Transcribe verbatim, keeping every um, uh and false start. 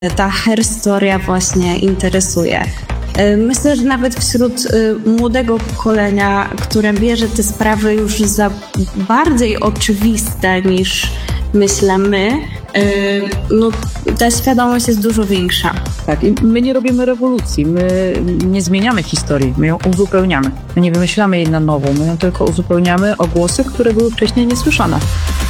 ta herstoria właśnie interesuje. Myślę, że nawet wśród młodego pokolenia, które bierze te sprawy już za bardziej oczywiste niż myślę my, no ta świadomość jest dużo większa. Tak, i my nie robimy rewolucji, my nie zmieniamy historii, my ją uzupełniamy. My nie wymyślamy jej na nowo, my ją tylko uzupełniamy o głosy, które były wcześniej niesłyszane.